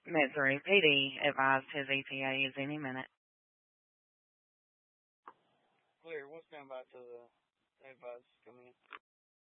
Missouri PD advised his ETA is any minute. Clear. We'll stand by till the advice come in.